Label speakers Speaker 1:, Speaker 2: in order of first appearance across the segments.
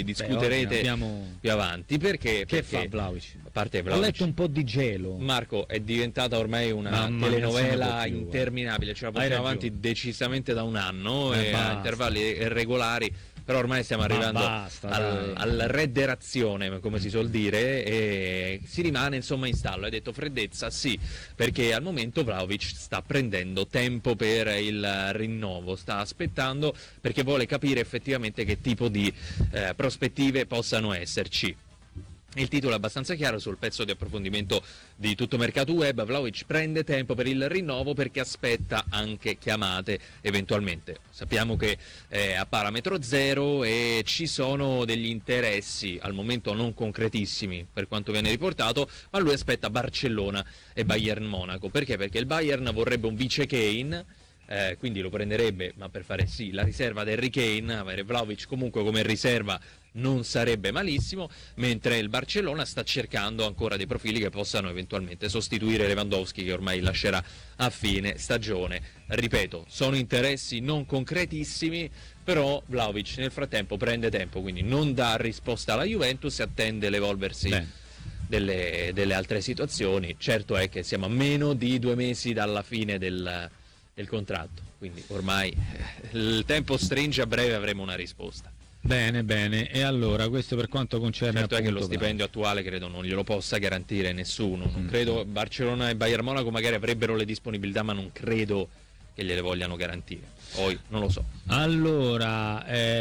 Speaker 1: discuterete più avanti. Perché
Speaker 2: fa Vlahović?
Speaker 1: A parte Vlahović,
Speaker 2: ho letto un po' di gelo.
Speaker 1: Marco, è diventata ormai una telenovela interminabile, ce la portiamo avanti decisamente da un anno, a intervalli regolari. Però ormai stiamo arrivando alla redderazione, come si suol dire, e si rimane insomma in stallo. Hai detto freddezza? Sì, perché al momento Vlahović sta prendendo tempo per il rinnovo, sta aspettando perché vuole capire effettivamente che tipo di prospettive possano esserci. Il titolo è abbastanza chiaro sul pezzo di approfondimento di Tutto Mercato Web. Vlahović prende tempo per il rinnovo perché aspetta anche chiamate eventualmente. Sappiamo che è a parametro zero e ci sono degli interessi al momento non concretissimi per quanto viene riportato, ma lui aspetta Barcellona e Bayern Monaco. Perché? Perché il Bayern vorrebbe un vice Kane, quindi lo prenderebbe, ma per fare sì la riserva di Harry Kane. Avere Vlahović comunque come riserva non sarebbe malissimo, mentre il Barcellona sta cercando ancora dei profili che possano eventualmente sostituire Lewandowski, che ormai lascerà a fine stagione. Ripeto, sono interessi non concretissimi, però Vlahović nel frattempo prende tempo, quindi non dà risposta alla Juventus e attende l'evolversi delle altre situazioni. Certo è che siamo a meno di 2 mesi dalla fine del contratto, quindi ormai il tempo stringe, a breve avremo una risposta.
Speaker 2: Bene, e allora questo per quanto concerne
Speaker 1: certo è che lo stipendio attuale credo non glielo possa garantire nessuno, non credo. Barcellona e Bayern Monaco magari avrebbero le disponibilità, ma non credo che gliele vogliano garantire, poi non lo so.
Speaker 2: Allora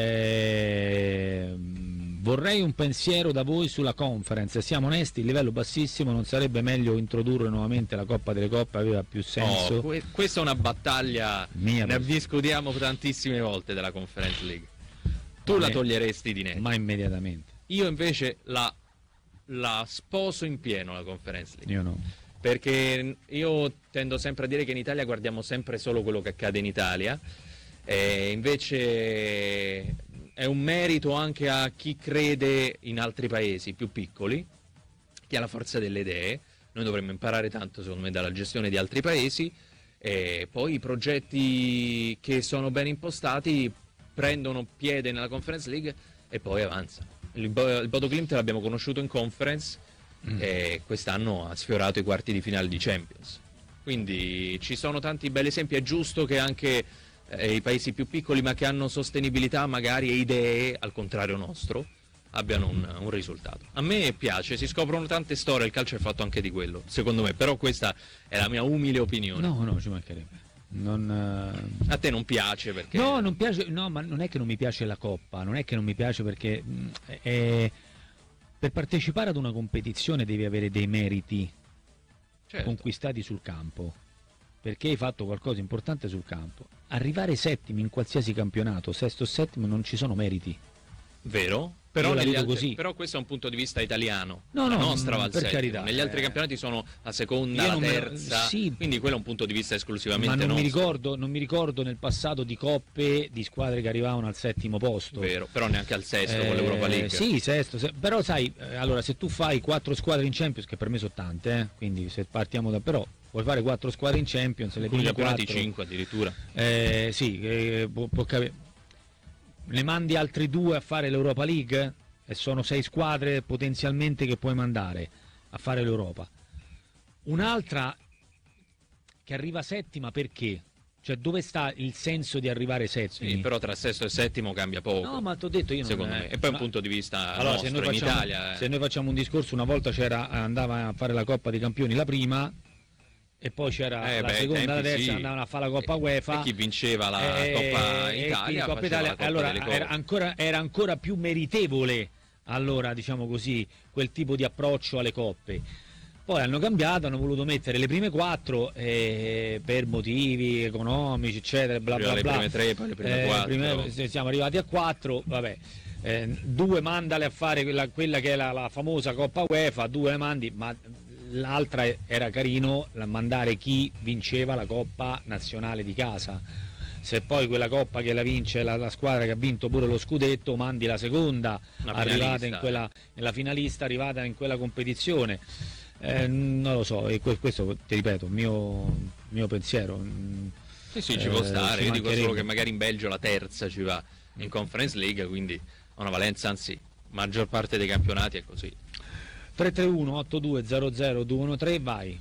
Speaker 2: vorrei un pensiero da voi sulla Conference. Siamo onesti, il livello bassissimo, non sarebbe meglio introdurre nuovamente la Coppa delle Coppe? Aveva più senso?
Speaker 1: Questa è una battaglia, ne discutiamo tantissime volte della Conference League. Tu la toglieresti di netto?
Speaker 2: Ma immediatamente.
Speaker 1: Io invece la sposo in pieno la Conference League.
Speaker 2: Io no.
Speaker 1: Perché io tendo sempre a dire che in Italia guardiamo sempre solo quello che accade in Italia, e invece è un merito anche a chi crede in altri paesi più piccoli, chi ha la forza delle idee. Noi dovremmo imparare tanto, secondo me, dalla gestione di altri paesi, e poi i progetti che sono ben impostati prendono piede nella Conference League e poi avanzano. Il Bodo Glimt l'abbiamo conosciuto in Conference e quest'anno ha sfiorato i quarti di finale di Champions. Quindi ci sono tanti belli esempi. È giusto che anche i paesi più piccoli, ma che hanno sostenibilità magari e idee, al contrario nostro, abbiano un risultato. A me piace, si scoprono tante storie, il calcio è fatto anche di quello, secondo me, però questa è la mia umile opinione.
Speaker 2: No, ci mancherebbe.
Speaker 1: A te non piace perché?
Speaker 2: No, non piace, no, ma non è che non mi piace la Coppa, non è che non mi piace perché per partecipare ad una competizione devi avere dei meriti conquistati sul campo, perché hai fatto qualcosa di importante sul campo. Arrivare settimi in qualsiasi campionato, sesto o settimo, non ci sono meriti.
Speaker 1: Vero? Però, però questo è un punto di vista italiano, la nostra va al settimo.
Speaker 2: Carità,
Speaker 1: negli altri campionati sono la seconda, la terza, quindi quello è un punto di vista esclusivamente
Speaker 2: nostro.
Speaker 1: Ma
Speaker 2: non mi ricordo nel passato di coppe di squadre che arrivavano al settimo posto.
Speaker 1: Vero, però neanche al sesto con l'Europa League.
Speaker 2: Sì, sesto, però sai, allora se tu fai 4 squadre in Champions, che per me sono tante, quindi se partiamo da però vuoi fare 4 squadre in Champions, le prime 4
Speaker 1: 5 addirittura.
Speaker 2: Sì, può capire. Ne mandi altri 2 a fare l'Europa League e sono 6 squadre potenzialmente che puoi mandare a fare l'Europa. Un'altra che arriva settima, perché? Cioè, dove sta il senso di arrivare settimi?
Speaker 1: Sì, però tra sesto e settimo cambia poco.
Speaker 2: No, ma ti ho detto io non
Speaker 1: secondo me. E poi un punto di vista
Speaker 2: allora,
Speaker 1: nostro, in Italia.
Speaker 2: Se noi facciamo un discorso, una volta andava a fare la Coppa dei Campioni la prima, e poi c'era la seconda, la terza, andavano a fare la Coppa UEFA.
Speaker 1: E chi vinceva la Coppa Italia,
Speaker 2: Coppa Italia, allora era ancora più meritevole, allora diciamo così, quel tipo di approccio alle coppe. Poi hanno cambiato, hanno voluto mettere le prime 4 per motivi economici, eccetera, bla bla bla.
Speaker 1: Le prime 3, poi le prime 4.
Speaker 2: Siamo arrivati a 4, vabbè. 2 mandale a fare quella che è la famosa Coppa UEFA, 2 le mandi, ma l'altra era carino mandare chi vinceva la Coppa nazionale di casa. Se poi quella Coppa che la vince la squadra che ha vinto pure lo scudetto, mandi la seconda, arrivata nella finalista, arrivata in quella competizione. Non lo so, e questo ti ripeto, mio pensiero.
Speaker 1: Sì, ci può stare. Io dico solo che magari in Belgio la terza ci va in Conference League, quindi ha una valenza, anzi maggior parte dei campionati è così.
Speaker 2: 331-8200-213, vai.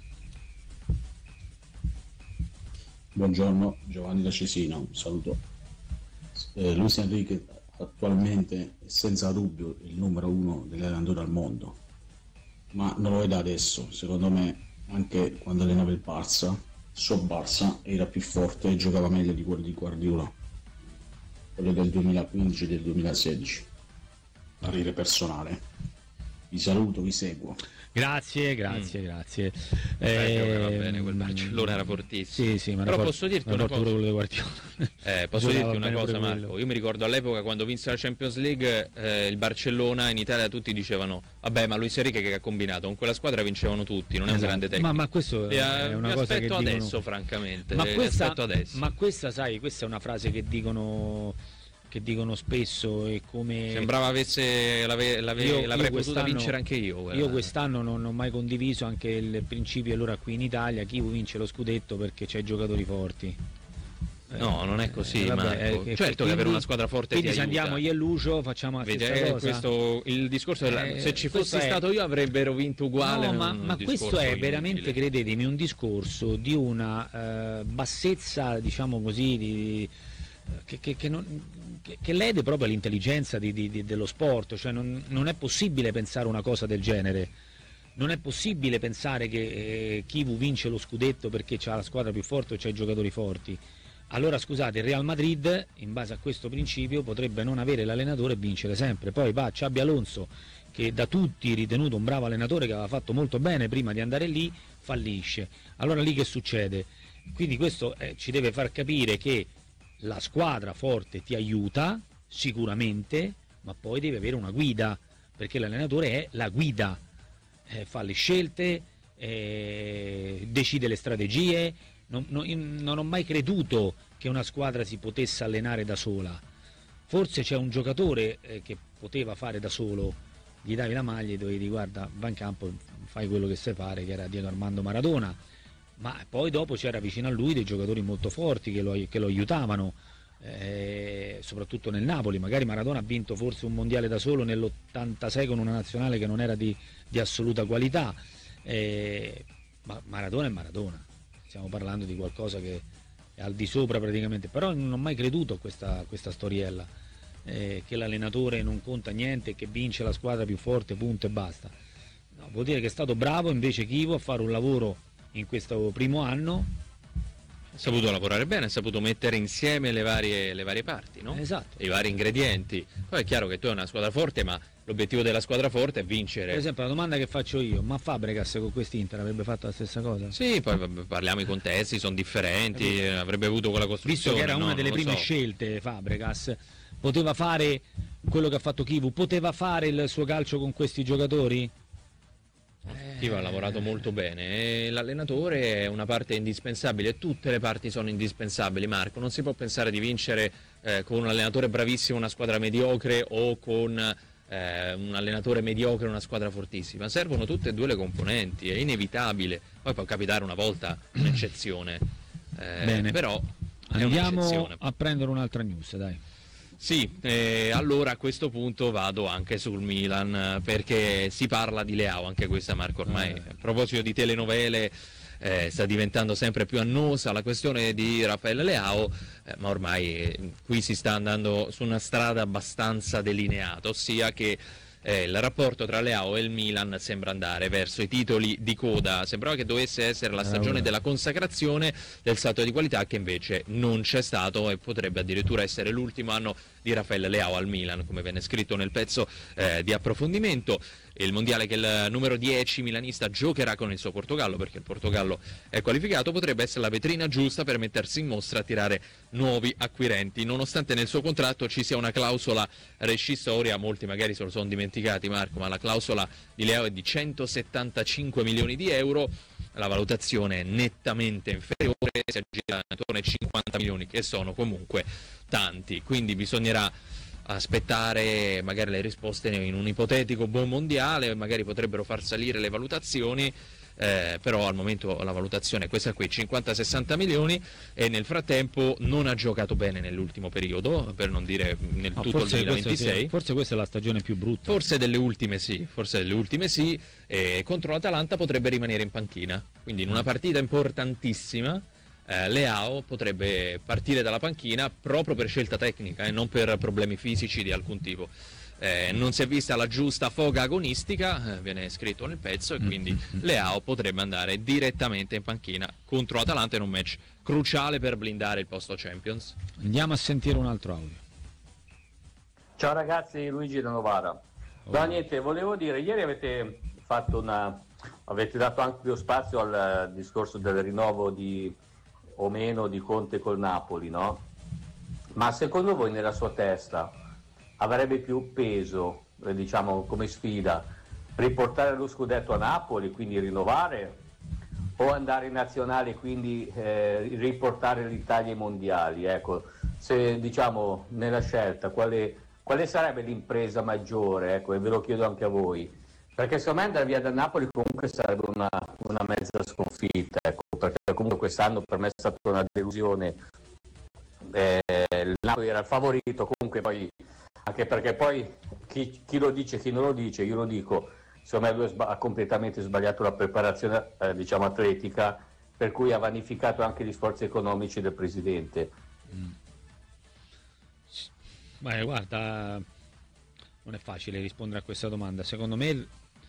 Speaker 3: Buongiorno, Giovanni da Cesina, un saluto. Luis Enrique attualmente è senza dubbio il numero 1 degli allenatori al mondo, ma non lo è da adesso. Secondo me anche quando allenava il Barça, il suo Barça era più forte e giocava meglio di quello di Guardiola, quello del 2015 e del 2016. Parere personale. Vi saluto, vi seguo.
Speaker 2: Grazie.
Speaker 1: Va bene, quel Barcellona era fortissimo.
Speaker 2: Sì, ma
Speaker 1: però posso dirti una cosa. Posso dirti una cosa, Marco. Io mi ricordo all'epoca quando vinse la Champions League, il Barcellona in Italia tutti dicevano: vabbè, ma Luis Enrique che ha combinato? Con quella squadra vincevano tutti, non è un grande tecnico.
Speaker 2: Ma questo è una cosa che
Speaker 1: adesso,
Speaker 2: dicono...
Speaker 1: francamente.
Speaker 2: Ma questa, sai, questa è una frase che dicono spesso, e come
Speaker 1: sembrava l'avrei potuta vincere anche io.
Speaker 2: Io quest'anno non ho mai condiviso anche il principio, allora qui in Italia chi vince lo scudetto perché c'è giocatori forti.
Speaker 1: No, non è così, Marco. Certo che avere una squadra forte ti aiuta.
Speaker 2: Quindi se andiamo io e Lucio facciamo la stessa cosa.
Speaker 1: Questo, il discorso se ci fossi stato io avrebbero vinto uguale.
Speaker 2: No, ma questo è veramente, credetemi, un discorso di una bassezza, diciamo così, che lede proprio l'intelligenza dello sport. Cioè non è possibile pensare una cosa del genere. Non è possibile pensare che Chivu vince lo scudetto perché c'ha la squadra più forte o c'ha i giocatori forti. Allora scusate, il Real Madrid in base a questo principio potrebbe non avere l'allenatore e vincere sempre. Poi va Xabi Alonso, che da tutti ritenuto un bravo allenatore, che aveva fatto molto bene prima di andare lì, fallisce. Allora lì che succede? Quindi questo ci deve far capire che la squadra forte ti aiuta sicuramente, ma poi deve avere una guida, perché l'allenatore è la guida, fa le scelte, decide le strategie. Non ho mai creduto che una squadra si potesse allenare da sola. Forse c'è un giocatore che poteva fare da solo, gli davi la maglia e dovevi dire: guarda, va in campo, fai quello che sai fare, che era Diego Armando Maradona. Ma poi dopo c'era vicino a lui dei giocatori molto forti che lo aiutavano, soprattutto nel Napoli. Magari Maradona ha vinto forse un mondiale da solo nell'86 con una nazionale che non era di assoluta qualità, ma Maradona è Maradona. Stiamo parlando di qualcosa che è al di sopra praticamente. Però non ho mai creduto a questa storiella, che l'allenatore non conta niente, che vince la squadra più forte, punto e basta. No, vuol dire che è stato bravo invece Chivo a fare un lavoro in questo primo anno.
Speaker 1: Ha saputo lavorare bene, ha saputo mettere insieme le varie parti, no?
Speaker 2: Esatto.
Speaker 1: I vari ingredienti. Poi è chiaro che tu hai una squadra forte, ma l'obiettivo della squadra forte è vincere.
Speaker 2: Per esempio la domanda che faccio io: ma Fabregas con quest'Inter avrebbe fatto la stessa cosa?
Speaker 1: Sì, poi parliamo, i contesti sono differenti, avrebbe avuto quella costruzione.
Speaker 2: Visto che era una delle prime scelte Fabregas, poteva fare quello che ha fatto Chivu, poteva fare il suo calcio con questi giocatori?
Speaker 1: Chivu ha lavorato molto bene e l'allenatore è una parte indispensabile, tutte le parti sono indispensabili, Marco. Non si può pensare di vincere con un allenatore bravissimo una squadra mediocre, o con un allenatore mediocre una squadra fortissima. Servono tutte e due le componenti, è inevitabile. Poi può capitare una volta un'eccezione,
Speaker 2: bene,
Speaker 1: però
Speaker 2: andiamo a prendere un'altra news, dai.
Speaker 1: Sì, allora a questo punto vado anche sul Milan, perché si parla di Leao, anche questa, Marco, ormai a proposito di telenovele sta diventando sempre più annosa la questione di Rafael Leao, ma ormai qui si sta andando su una strada abbastanza delineata, ossia che il rapporto tra Leao e il Milan sembra andare verso i titoli di coda. Sembrava che dovesse essere la stagione della consacrazione del salto di qualità, che invece non c'è stato, e potrebbe addirittura essere l'ultimo anno di Rafael Leao al Milan, come venne scritto nel pezzo di approfondimento. Il mondiale che il numero 10 milanista giocherà con il suo Portogallo, perché il Portogallo è qualificato, potrebbe essere la vetrina giusta per mettersi in mostra, attirare nuovi acquirenti, nonostante nel suo contratto ci sia una clausola rescissoria. Molti magari se lo sono dimenticati, Marco, ma la clausola di Leao è di 175 milioni di euro, la valutazione è nettamente inferiore, si aggira intorno ai 50 milioni, che sono comunque tanti, quindi bisognerà aspettare magari le risposte in un ipotetico buon mondiale, magari potrebbero far salire le valutazioni. però al momento la valutazione è questa qui, 50-60 milioni, e nel frattempo non ha giocato bene nell'ultimo periodo, per non dire nel tutto il 2026.
Speaker 2: Forse questa è la stagione più brutta.
Speaker 1: Forse delle ultime sì, e contro l'Atalanta potrebbe rimanere in panchina, quindi in una partita importantissima Leao potrebbe partire dalla panchina proprio per scelta tecnica e non per problemi fisici di alcun tipo. Non si è vista la giusta foga agonistica, viene scritto nel pezzo, e quindi Leao potrebbe andare direttamente in panchina contro l'Atalanta in un match cruciale per blindare il posto Champions.
Speaker 2: Andiamo a sentire un altro audio.
Speaker 4: Ciao ragazzi, Luigi da Novara. No, niente, volevo dire, ieri avete dato ampio spazio al discorso del rinnovo o meno di Conte col Napoli, no? Ma secondo voi nella sua testa avrebbe più peso, diciamo, come sfida, riportare lo scudetto a Napoli, quindi rinnovare, o andare in nazionale e quindi riportare l'Italia ai mondiali? Ecco, se diciamo nella scelta quale sarebbe l'impresa maggiore, ecco, e ve lo chiedo anche a voi, perché secondo me andare via da Napoli comunque sarebbe una mezza sconfitta, ecco, perché comunque quest'anno per me è stata una delusione. Il Napoli era il favorito, comunque poi, anche perché poi chi lo dice, chi non lo dice, io lo dico, secondo me lui ha completamente sbagliato la preparazione diciamo atletica, per cui ha vanificato anche gli sforzi economici del presidente.
Speaker 2: Beh, guarda, non è facile rispondere a questa domanda. Secondo me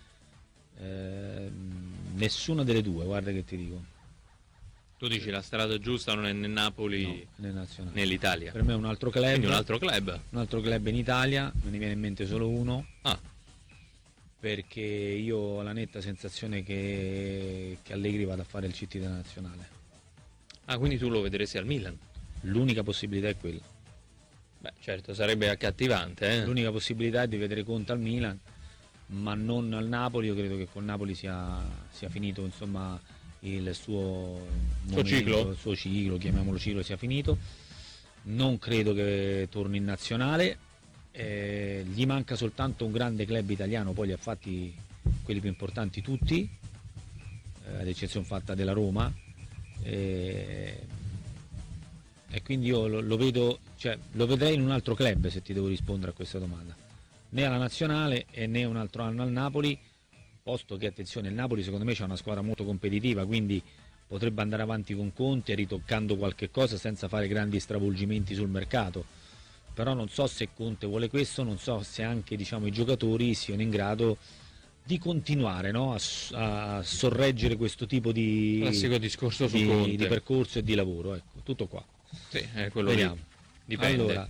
Speaker 2: nessuna delle due, guarda che ti dico.
Speaker 1: Tu dici la strada giusta non è né Napoli né l'Italia.
Speaker 2: Per me è un altro club.
Speaker 1: Quindi un altro club.
Speaker 2: Un altro club in Italia, me ne viene in mente solo uno. Perché io ho la netta sensazione che Allegri vada a fare il CT della nazionale.
Speaker 1: Quindi tu lo vedresti al Milan?
Speaker 2: L'unica possibilità è quella.
Speaker 1: Beh, certo, sarebbe accattivante.
Speaker 2: L'unica possibilità è di vedere Conte al Milan, ma non al Napoli. Io credo che con Napoli sia finito, insomma, il suo ciclo, chiamiamolo ciclo, sia finito. Non credo che torni in nazionale. Gli manca soltanto un grande club italiano, poi li ha fatti quelli più importanti tutti, ad eccezione fatta della Roma, e quindi io lo vedo, cioè lo vedrei in un altro club, se ti devo rispondere a questa domanda, né alla nazionale e né un altro anno al Napoli, posto che, attenzione, il Napoli secondo me c'è una squadra molto competitiva, quindi potrebbe andare avanti con Conte ritoccando qualche cosa senza fare grandi stravolgimenti sul mercato. Però non so se Conte vuole questo, non so se anche, diciamo, i giocatori siano in grado di continuare, no? a sorreggere questo tipo di
Speaker 1: classico discorso su Conte,
Speaker 2: di percorso e di lavoro, ecco, tutto qua.
Speaker 1: Sì, è quello.
Speaker 2: Vediamo.
Speaker 1: Lì. Dipende.
Speaker 2: Allora,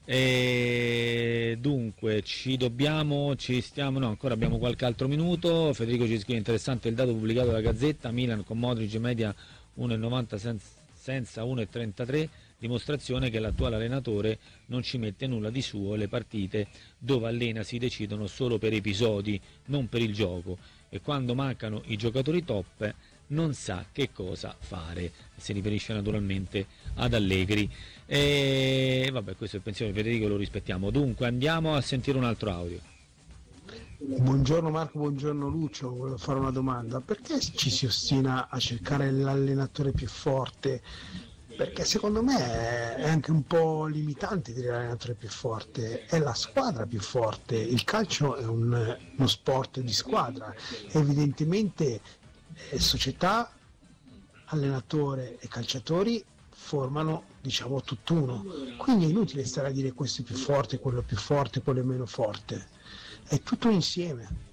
Speaker 2: dunque ancora abbiamo qualche altro minuto. Federico ci scrive: interessante il dato pubblicato dalla Gazzetta, Milan con Modric media 1,90 senza 1,33, dimostrazione che l'attuale allenatore non ci mette nulla di suo, le partite dove allena si decidono solo per episodi, non per il gioco, e quando mancano i giocatori top non sa che cosa fare. Si riferisce naturalmente ad Allegri. E vabbè, questo è il pensiero di Federico, lo rispettiamo. Dunque andiamo a sentire un altro audio.
Speaker 5: Buongiorno Marco, buongiorno Lucio, volevo fare una domanda: perché ci si ostina a cercare l'allenatore più forte? Perché secondo me è anche un po' limitante dire l'allenatore più forte, è la squadra più forte. Il calcio è uno sport di squadra, evidentemente società, allenatore e calciatori formano, diciamo, tutt'uno, quindi è inutile stare a dire questo è più forte, quello è meno forte, è tutto insieme.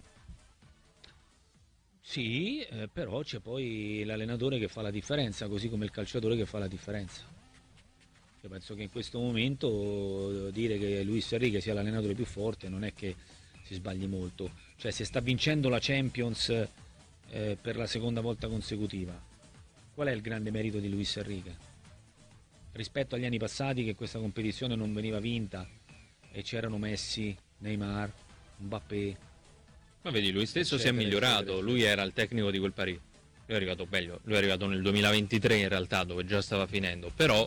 Speaker 2: Sì, però c'è poi l'allenatore che fa la differenza, così come il calciatore che fa la differenza. Io penso che in questo momento dire che Luis Enrique sia l'allenatore più forte non è che si sbagli molto, cioè se sta vincendo la Champions per la seconda volta consecutiva, qual è il grande merito di Luis Enrique? Rispetto agli anni passati, che questa competizione non veniva vinta e c'erano Messi, Neymar, Mbappé.
Speaker 1: Ma vedi, lui stesso si è migliorato, lui era il tecnico di quel Paris, lui è arrivato meglio, lui è arrivato nel 2023 in realtà, dove già stava finendo, però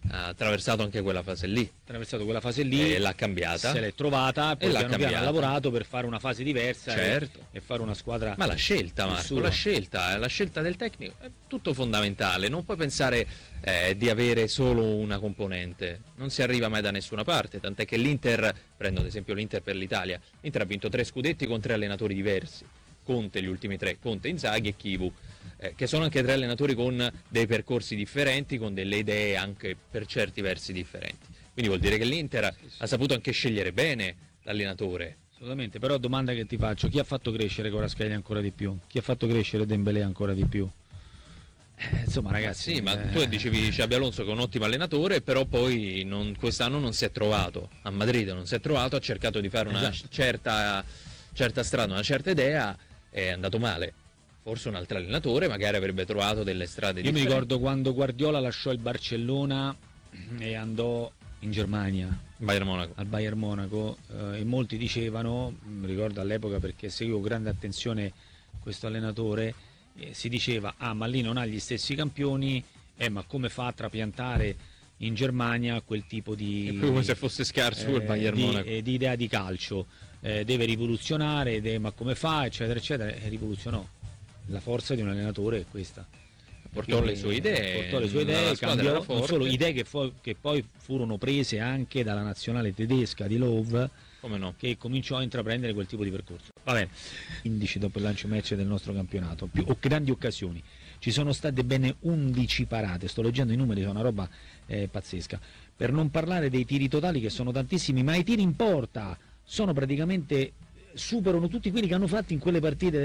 Speaker 1: ha attraversato anche quella fase lì. E l'ha cambiata.
Speaker 2: Se l'è trovata, poi piano piano ha lavorato per fare una fase diversa,
Speaker 1: certo,
Speaker 2: e fare una squadra.
Speaker 1: Ma la scelta, Marco, la scelta del tecnico è tutto fondamentale. Non puoi pensare di avere solo una componente, non si arriva mai da nessuna parte, tant'è che l'Inter, prendo ad esempio l'Inter per l'Italia, l'Inter ha vinto 3 scudetti con 3 allenatori diversi. Conte gli ultimi 3, Conte, Inzaghi e Chivu, che sono anche 3 allenatori con dei percorsi differenti, con delle idee anche per certi versi differenti. Quindi vuol dire che l'Inter ha saputo anche scegliere bene l'allenatore.
Speaker 2: Assolutamente, però domanda che ti faccio, chi ha fatto crescere Kvaratskhelia ancora di più? Chi ha fatto crescere Dembélé ancora di più? Insomma ragazzi...
Speaker 1: Sì, ma tu dicevi Xabi Alonso che è un ottimo allenatore, però poi quest'anno non si è trovato, a Madrid non si è trovato, ha cercato di fare una certa strada, una certa idea, è andato male. Forse un altro allenatore magari avrebbe trovato delle strade differenti.
Speaker 2: Io mi ricordo quando Guardiola lasciò il Barcellona e andò in Germania, al Bayern Monaco, e molti dicevano, mi ricordo all'epoca perché seguivo con grande attenzione questo allenatore, si diceva ma lì non ha gli stessi campioni, ma come fa a trapiantare in Germania quel tipo di...
Speaker 1: È come se fosse scarso il Bayern Monaco.
Speaker 2: Di idea di calcio, deve rivoluzionare, ma come fa, eccetera eccetera, e rivoluzionò. La forza di un allenatore è questa.
Speaker 1: Portò le sue idee,
Speaker 2: cambiò, non solo idee che poi furono prese anche dalla nazionale tedesca di Löw,
Speaker 1: come no,
Speaker 2: che cominciò a intraprendere quel tipo di percorso. Va bene, 15 dopo il lancio match del nostro campionato, grandi occasioni, ci sono state bene 11 parate, sto leggendo i numeri, è una roba pazzesca, per non parlare dei tiri totali che sono tantissimi, ma i tiri in porta sono praticamente... superano tutti quelli che hanno fatto in quelle partite,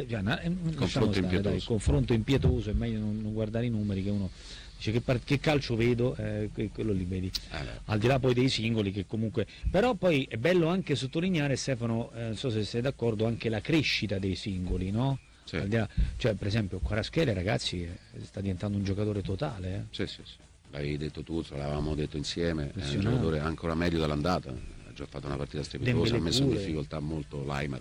Speaker 2: il confronto impietoso, è meglio non guardare i numeri, che uno dice che calcio vedo, quello lì vedi, al di là poi dei singoli che comunque, però poi è bello anche sottolineare, Stefano, non so se sei d'accordo, anche la crescita dei singoli, no?
Speaker 6: Sì.
Speaker 2: Al di là, cioè per esempio Kvaratskhelia, ragazzi, sta diventando un giocatore totale.
Speaker 6: Sì, l'avevi detto tu, l'avevamo detto insieme, è un giocatore ancora meglio dell'andata. Ha fatto una partita strepitosa, ha messo in difficoltà molto Laimer,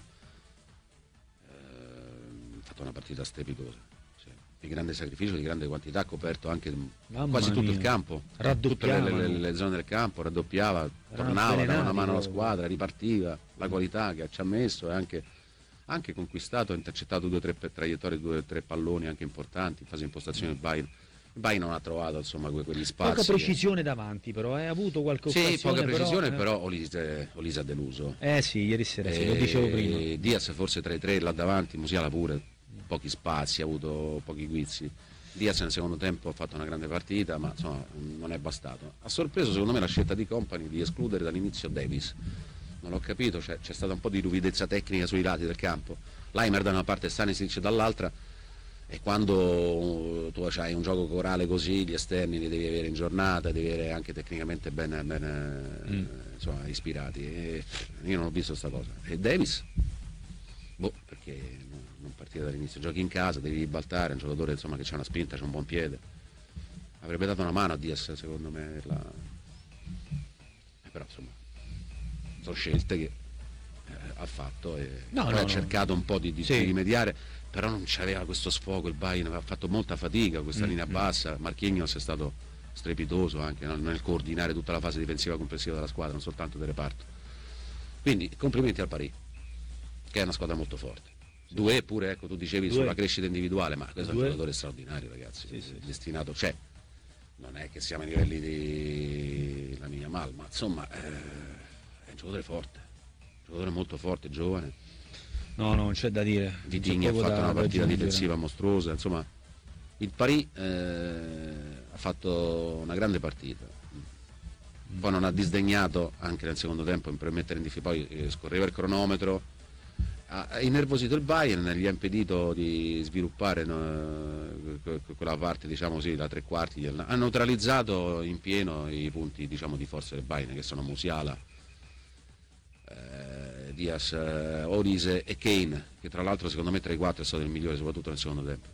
Speaker 6: ha fatto una partita strepitosa, di grande sacrificio, di grande quantità, ha coperto anche quasi tutto il campo, tutte le zone del campo, raddoppiava, tornava, dava una mano alla squadra, ripartiva, la qualità che ci ha messo, e anche conquistato, ha intercettato 2 o 3 traiettorie, 2 o 3 palloni anche importanti in fase di impostazione del Bayern. Il Bayern non ha trovato quegli spazi.
Speaker 2: Poca precisione davanti, però ha avuto qualche occasione.
Speaker 6: Sì, poca precisione, però Olise ha deluso.
Speaker 2: Sì, ieri sera, lo dicevo prima.
Speaker 6: Diaz forse tra i 3 là davanti, Musiala pure, pochi spazi, ha avuto pochi guizzi. Diaz nel secondo tempo ha fatto una grande partita, ma insomma non è bastato. Ha sorpreso secondo me la scelta di Company di escludere dall'inizio Davis. Non l'ho capito, c'è stata un po' di ruvidezza tecnica sui lati del campo. Laimer da una parte e Stanisic dall'altra. E quando tu hai un gioco corale così, gli esterni li devi avere in giornata, devi avere anche tecnicamente bene insomma, ispirati. E io non ho visto sta cosa. E Davis? Perché non partire dall'inizio, giochi in casa, devi ribaltare, un giocatore insomma, che c'ha una spinta, c'ha un buon piede. Avrebbe dato una mano a Diaz, secondo me. Però insomma, sono scelte che ha fatto e ha cercato un po' di rimediare. Però non c'aveva questo sfogo, il Bayern aveva fatto molta fatica, questa linea bassa. Marquinhos è stato strepitoso anche nel coordinare tutta la fase difensiva complessiva della squadra, non soltanto del reparto. Quindi complimenti al Paris, che è una squadra molto forte. Due pure, ecco, tu dicevi sulla crescita individuale, ma questo è un giocatore straordinario, ragazzi, destinato, non è che siamo ai livelli di Lamine Yamal, ma insomma è un giocatore forte, un giocatore molto forte, giovane.
Speaker 2: No, non c'è da dire.
Speaker 6: Vitigna ha fatto una partita difensiva mostruosa, insomma il Paris ha fatto una grande partita, poi non ha disdegnato anche nel secondo tempo per mettere in difficoltà, poi scorreva il cronometro, ha innervosito il Bayern, gli ha impedito di sviluppare quella parte, diciamo così, da 3/4, ha neutralizzato in pieno i punti, diciamo, di forza del Bayern, che sono Musiala, Diaz, Olise e Kane, che tra l'altro secondo me tra i 4 è stato il migliore, soprattutto nel secondo tempo.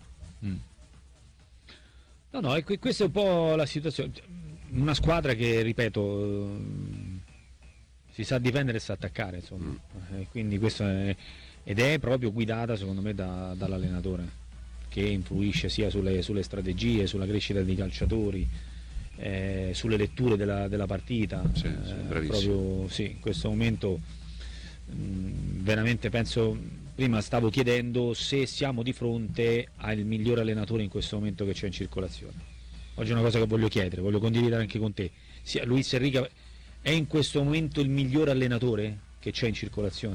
Speaker 2: No, questa è un po' la situazione. Una squadra che, ripeto, si sa difendere e sa attaccare, insomma. Quindi questo ed è proprio guidata secondo me dall'allenatore, che influisce sia sulle strategie, sulla crescita dei calciatori, sulle letture della partita.
Speaker 6: Sì,
Speaker 2: proprio sì, in questo momento veramente penso, prima stavo chiedendo se siamo di fronte al miglior allenatore in questo momento che c'è in circolazione. Oggi è una cosa che voglio chiedere, voglio condividere anche con te. Luis Enrique è in questo momento il miglior allenatore che c'è in circolazione?